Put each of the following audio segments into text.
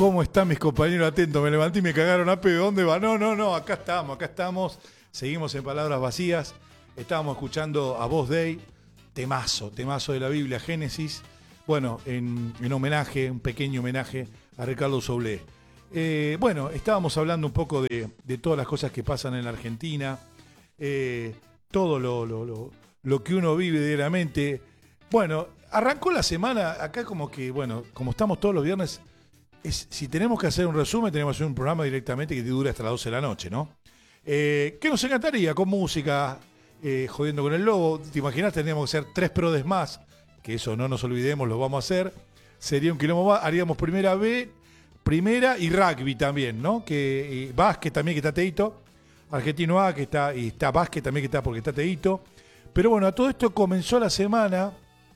¿Cómo están mis compañeros atentos? Me levanté y me cagaron a pedo. ¿Dónde va? No, acá estamos. Seguimos en Palabras Vacías. Estábamos escuchando a Voz Dei, temazo de la Biblia, Génesis. Bueno, en homenaje, un pequeño homenaje a Ricardo Soulé. Bueno, estábamos hablando un poco de todas las cosas que pasan en la Argentina, todo lo que uno vive diariamente. Bueno, arrancó la semana, acá como que, bueno, como estamos todos los viernes, si tenemos que hacer un resumen, tenemos que hacer un programa directamente que dure hasta las 12 de la noche, ¿no? ¿Qué nos encantaría? Con música, jodiendo con el lobo. ¿Te imaginas? Tendríamos que hacer 3 prodes más, que eso no nos olvidemos, lo vamos a hacer. Sería un quilombo más, haríamos primera B, primera y rugby también, ¿no? Que básquet también, que está Teito. Argentino A, que está, y está básquet también, que está porque está Teito. Pero bueno, a todo esto comenzó la semana,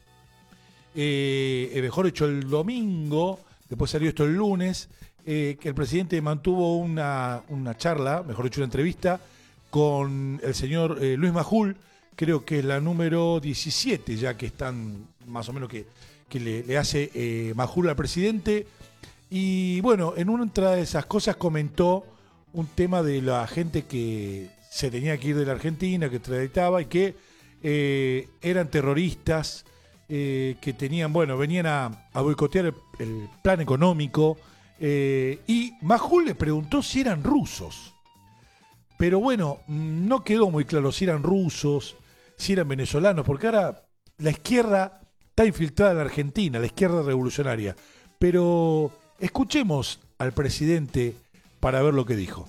mejor dicho, el domingo. Después salió esto el lunes, que el presidente mantuvo una charla, mejor dicho, una entrevista, con el señor Luis Majul, creo que es la número 17, ya que están más o menos que le hace Majul al presidente. Y bueno, en una de esas cosas comentó un tema de la gente que se tenía que ir de la Argentina, que extraditaba y que eran terroristas, que tenían, bueno, venían a boicotear el plan económico, y Majul le preguntó si eran rusos. Pero bueno, no quedó muy claro si eran rusos, si eran venezolanos, porque ahora la izquierda está infiltrada en la Argentina, la izquierda revolucionaria. Pero escuchemos al presidente para ver lo que dijo.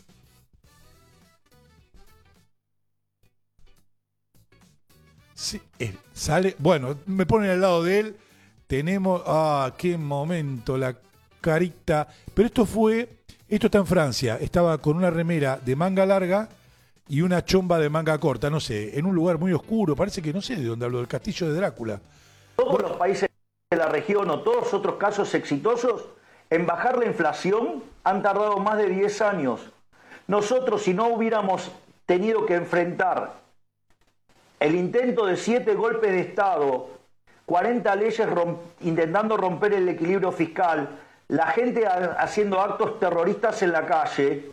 Sí, sale, bueno, me ponen al lado de él. Tenemos, qué momento, la carita. Pero esto está en Francia. Estaba con una remera de manga larga y una chomba de manga corta, no sé, en un lugar muy oscuro. Parece que no sé de dónde habló, del castillo de Drácula. Todos los países de la región o todos otros casos exitosos en bajar la inflación han tardado más de 10 años. Nosotros, si no hubiéramos tenido que enfrentar el intento de 7 golpes de Estado, 40 leyes intentando romper el equilibrio fiscal, la gente haciendo actos terroristas en la calle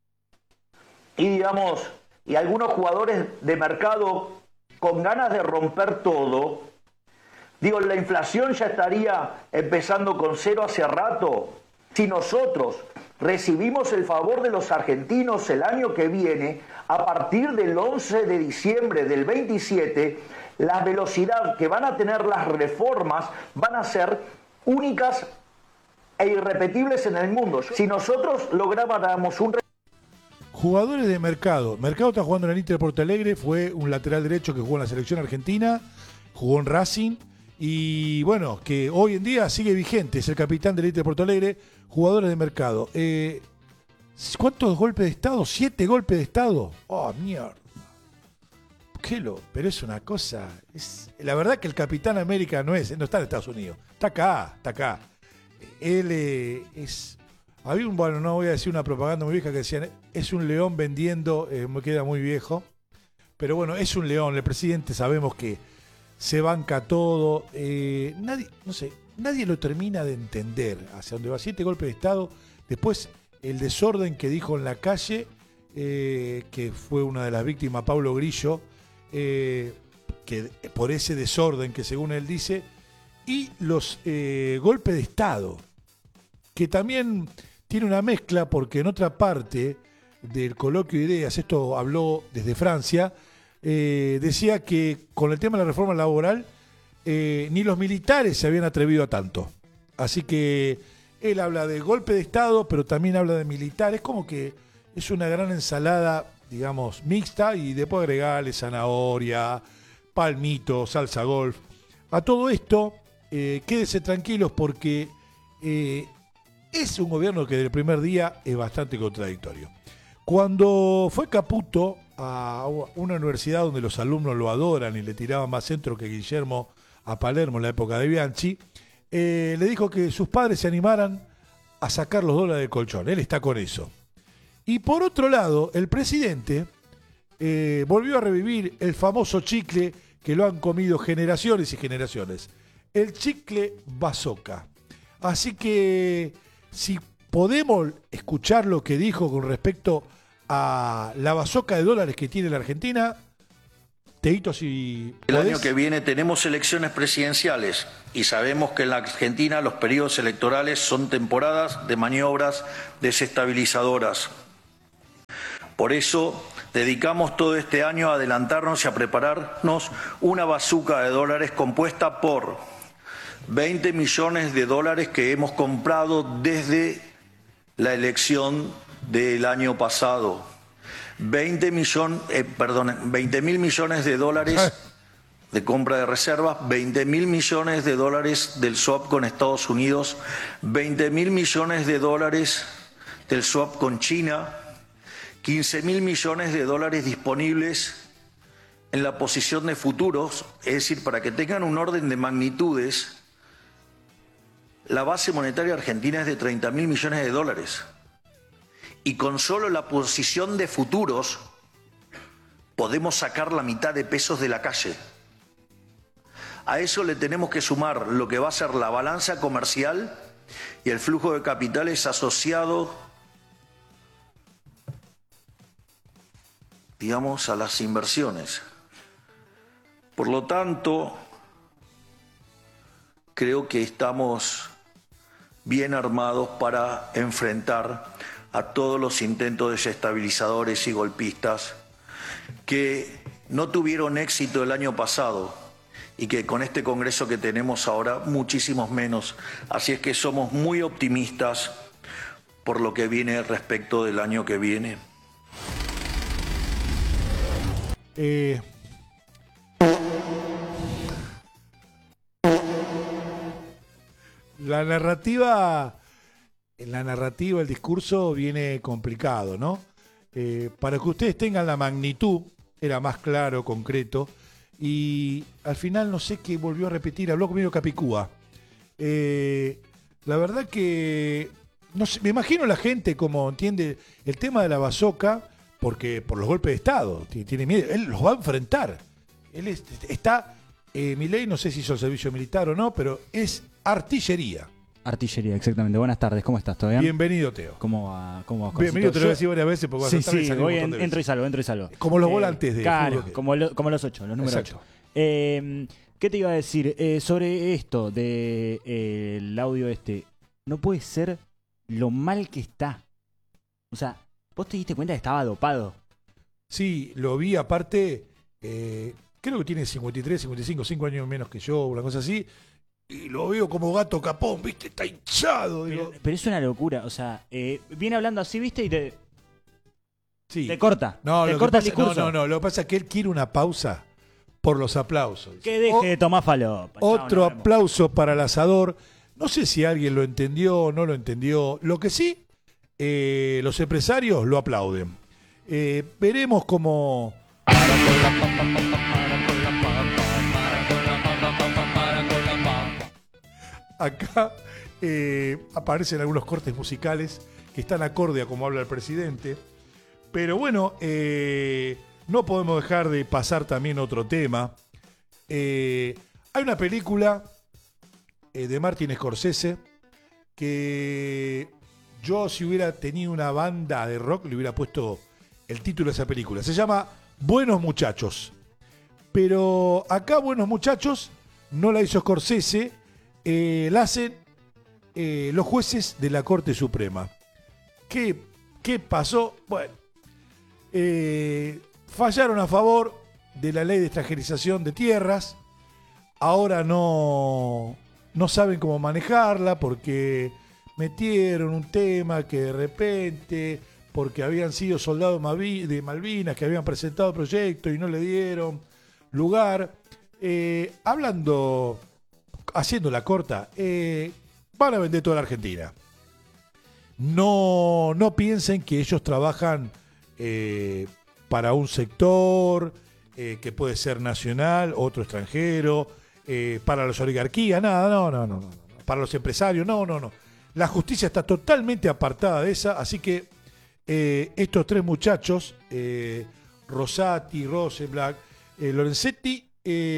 y algunos jugadores de mercado con ganas de romper todo, la inflación ya estaría empezando con cero hace rato. Si nosotros recibimos el favor de los argentinos el año que viene, a partir del 11 de diciembre del 27, la velocidad que van a tener las reformas van a ser únicas e irrepetibles en el mundo. Si nosotros lográramos un... Jugadores de Mercado. Mercado está jugando en el Inter de Porto Alegre, fue un lateral derecho que jugó en la selección argentina, jugó en Racing, y bueno, que hoy en día sigue vigente, es el capitán del Inter de Porto Alegre. Jugadores de Mercado. ¿Cuántos golpes de Estado? 7 golpes de Estado. Oh, mierda. Pero es una cosa. La verdad que el Capitán América no está en Estados Unidos. Está acá. Él es. Bueno, no voy a decir una propaganda muy vieja que decían, es un león vendiendo, me queda muy viejo. Pero bueno, es un león. El presidente sabemos que se banca todo. Nadie lo termina de entender hacia dónde va. 7 golpes de Estado. Después, el desorden que dijo en la calle, que fue una de las víctimas, Pablo Grillo, que por ese desorden que según él dice, y los golpes de Estado, que también tiene una mezcla, porque en otra parte del coloquio de ideas, esto habló desde Francia, decía que con el tema de la reforma laboral, ni los militares se habían atrevido a tanto. Así que él habla de golpe de Estado, pero también habla de militares, como que es una gran ensalada, digamos, mixta, y después agregarle zanahoria, palmito, salsa golf. A todo esto, quédese tranquilos porque es un gobierno que desde el primer día es bastante contradictorio. Cuando fue Caputo a una universidad donde los alumnos lo adoran y le tiraban más centro que Guillermo a Palermo en la época de Bianchi, le dijo que sus padres se animaran a sacar los dólares del colchón. Él está con eso. Y por otro lado, el presidente volvió a revivir el famoso chicle que lo han comido generaciones y generaciones. El chicle bazooka. Así que si ¿podemos escuchar lo que dijo con respecto a la bazoca de dólares que tiene la Argentina? Teito, si El podés. año que viene tenemos elecciones presidenciales y sabemos que en la Argentina los periodos electorales son temporadas de maniobras desestabilizadoras. Por eso dedicamos todo este año a adelantarnos y a prepararnos una bazuca de dólares compuesta por 20 millones de dólares que hemos comprado desde la elección del año pasado. 20 mil millones de dólares de compra de reservas, 20 mil millones de dólares del swap con Estados Unidos, 20 mil millones de dólares del swap con China, 15 mil millones de dólares disponibles en la posición de futuros, es decir, para que tengan un orden de magnitudes, la base monetaria argentina es de 30 mil millones de dólares. Y con solo la posición de futuros podemos sacar la mitad de pesos de la calle. A eso le tenemos que sumar lo que va a ser la balanza comercial y el flujo de capitales asociado, digamos, a las inversiones. Por lo tanto, creo que estamos bien armados para enfrentar a todos los intentos desestabilizadores y golpistas que no tuvieron éxito el año pasado y que con este Congreso que tenemos ahora muchísimos menos. Así es que somos muy optimistas por lo que viene respecto del año que viene. La narrativa, el discurso viene complicado, ¿no? Para que ustedes tengan la magnitud, era más claro, concreto, y al final no sé qué volvió a repetir, habló conmigo Capicúa. La verdad que, no sé, me imagino la gente como entiende el tema de la bazoca, porque por los golpes de Estado, tiene miedo, él los va a enfrentar. Él está, Milei, no sé si hizo el servicio militar o no, pero es artillería. Artillería, exactamente. Buenas tardes, ¿cómo estás? ¿Todo bien? Bienvenido, Teo. ¿Cómo va, Josito? Bienvenido, te lo voy a decir varias veces porque vas a estar y salir un voy, montón de veces. entro y salgo. Como los volantes de claro, fútbol. como los 8, los números Exacto. 8. ¿Qué te iba a decir? Sobre esto de el audio este, no puede ser lo mal que está. O sea, ¿vos te diste cuenta que estaba dopado? Sí, lo vi, aparte, creo que tiene 53, 55, 5 años menos que yo, una cosa así. Y lo veo como gato capón, ¿viste? Está hinchado. Pero es una locura, o sea, viene hablando así, ¿viste? Y sí. te corta. No, te lo corta que el pasa, discurso. no, lo que pasa es que él quiere una pausa por los aplausos. Que deje de tomar falopa. Otro No, aplauso para el asador. No sé si alguien lo entendió o no lo entendió. Lo que sí, los empresarios lo aplauden. Veremos cómo... Acá aparecen algunos cortes musicales que están acorde a cómo habla el presidente. Pero bueno, no podemos dejar de pasar también otro tema. Hay una película de Martin Scorsese que yo, si hubiera tenido una banda de rock, le hubiera puesto el título de esa película. Se llama Buenos Muchachos. Pero acá Buenos Muchachos no la hizo Scorsese, la hacen los jueces de la Corte Suprema. ¿Qué pasó? Bueno, fallaron a favor de la ley de extranjerización de tierras. Ahora no saben cómo manejarla porque metieron un tema que de repente, porque habían sido soldados de Malvinas que habían presentado proyectos y no le dieron lugar. Haciendo la corta, van a vender toda la Argentina. No piensen que ellos trabajan para un sector que puede ser nacional, otro extranjero, para las oligarquías, nada, no. Para los empresarios, no. La justicia está totalmente apartada de esa, así que estos tres muchachos, Rosati, Rosenblatt, Lorenzetti,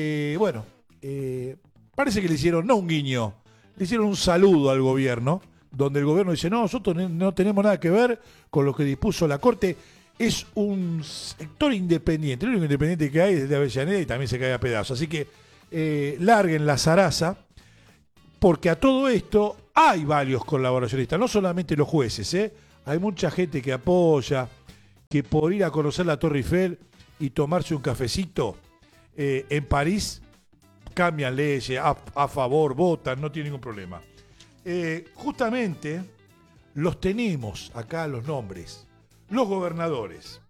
parece que le hicieron, no un guiño, le hicieron un saludo al gobierno, donde el gobierno dice, no, nosotros no tenemos nada que ver con lo que dispuso la Corte. Es un sector independiente, el único independiente que hay es de Avellaneda y también se cae a pedazos. Así que larguen la zaraza, porque a todo esto hay varios colaboracionistas, no solamente los jueces, hay mucha gente que apoya, que por ir a conocer la Torre Eiffel y tomarse un cafecito en París, cambian leyes, a favor, votan, no tiene ningún problema. Justamente los tenemos acá los nombres, los gobernadores.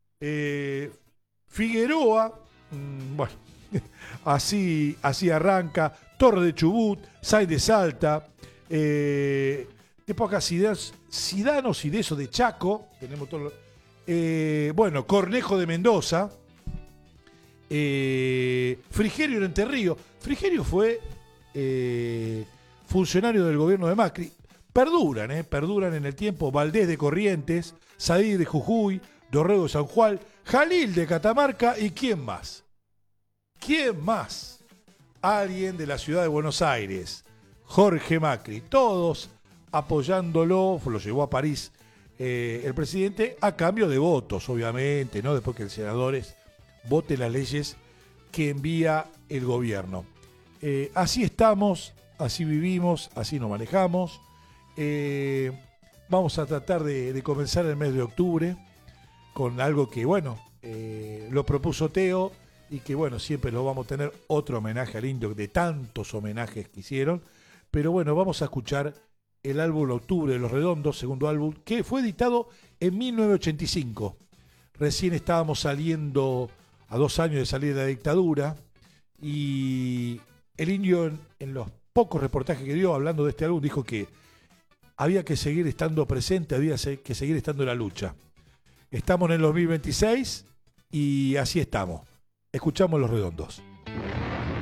Figueroa, bueno, así arranca, Torre de Chubut, Say de Salta, después acá Sidano Cideso de Chaco, tenemos todo, bueno, Cornejo de Mendoza, Frigerio en Entre Ríos. Frigerio fue funcionario del gobierno de Macri. Perduran en el tiempo. Valdés de Corrientes, Sadir de Jujuy, Dorrego de San Juan, Jalil de Catamarca y ¿quién más? Alguien de la ciudad de Buenos Aires, Jorge Macri, todos apoyándolo, lo llevó a París el presidente a cambio de votos, obviamente, ¿no? Después que el senadores vote las leyes que envía el gobierno. Así estamos, así vivimos, así nos manejamos. Vamos a tratar de comenzar el mes de octubre con algo que, bueno, lo propuso Teo y que, bueno, siempre lo vamos a tener, otro homenaje al indio de tantos homenajes que hicieron. Pero bueno, vamos a escuchar el álbum Octubre de Los Redondos, segundo álbum, que fue editado en 1985. Recién estábamos saliendo a 2 años de salir de la dictadura y el indio en los pocos reportajes que dio hablando de este álbum dijo que había que seguir estando presente, había que seguir estando en la lucha. Estamos en el 2026 y así estamos. Escuchamos Los Redondos.